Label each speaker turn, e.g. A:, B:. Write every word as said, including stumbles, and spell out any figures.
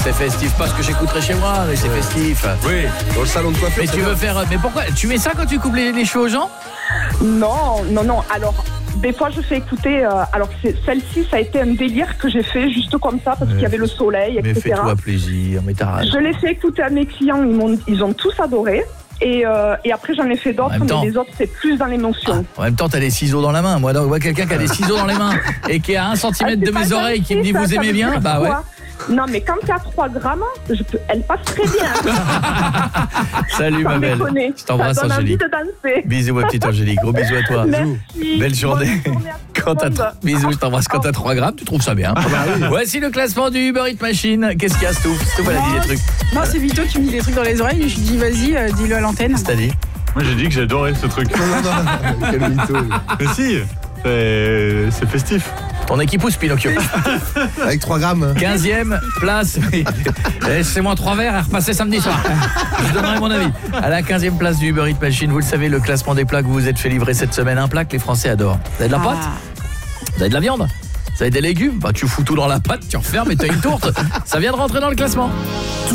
A: c'est festif. Pas ce que j'écouterai chez moi, mais c'est festif.
B: Oui, dans le salon de coiffure.
A: Mais tu veux faire... Mais pourquoi? Tu mets ça quand tu coupes les, les cheveux aux gens?
C: Non, non, non. Alors, des fois, je fais écouter... Euh, alors, c'est, celle-ci, ça a été un délire que j'ai fait juste comme ça, parce qu'il y avait le soleil,
A: mais
C: et cetera.
A: Mais fais-toi plaisir, mais t'as raison.
C: Je l'ai fait écouter à mes clients, ils, m'ont, ils ont tous adoré. Et, euh, et après, j'en ai fait d'autres, mais temps, les autres, c'est plus dans l'émotion.
A: Ah, en même temps, t'as des ciseaux dans la main. Moi, je vois quelqu'un qui a des ciseaux dans les mains et qui est à un centimètre ah, de mes oreilles qui me dit, ça, vous aimez bien? Bah ouais.
C: Non, mais quand tu as trois grammes, je peux... elle passe très bien.
A: Salut ma belle.
C: Déconner.
A: Je t'embrasse, Angélique. Bisous ma petite Angélique. Gros bisous à toi.
C: Merci.
A: Belle journée. Quand t'as t... Bisous, je t'embrasse. Quand t'as trois grammes, tu trouves ça bien. Ah bah oui. Voici le classement du Uber Eats Machine. Qu'est-ce qu'il y a, Stouff? Stouff, elle a dit des trucs.
D: Non, c'est Vito qui me dit des trucs dans les oreilles. Je lui dis, vas-y, euh, dis-le à l'antenne.
A: C'est-à-dire?
E: Moi, j'ai dit que j'adorais ce truc.
B: Non, non, non. Quel mytho.
E: Mais si, c'est, c'est festif.
A: Ton équipe pousse, Pinocchio.
B: Avec trois grammes.
A: quinzième place. Laissez-moi trois verres à repasser samedi soir. Je donnerai mon avis. À la quinzième place du Uber Eats Machine, vous le savez, le classement des plats que vous vous êtes fait livrer cette semaine. Un plat que les Français adorent. Vous avez de la pâte? Vous avez de la viande? Vous avez des légumes? Bah, tu fous tout dans la pâte, tu refermes et t'as une tourte. Ça vient de rentrer dans le classement.